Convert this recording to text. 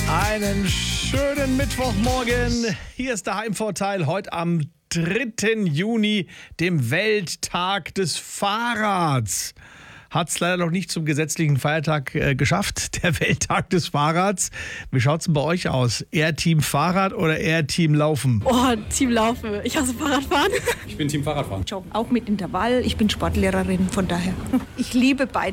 Einen schönen Mittwochmorgen. Hier ist der Heimvorteil heute am 3. Juni, dem Welttag des Fahrrads. Hat es leider noch nicht zum gesetzlichen Feiertag geschafft, der Welttag des Fahrrads. Wie schaut es denn bei euch aus? Eher Team Fahrrad oder eher Team Laufen? Oh, Team Laufen. Ich hasse Fahrradfahren. Ich bin Team Fahrradfahren. Job, auch mit Intervall. Ich bin Sportlehrerin, von daher. Ich liebe beide.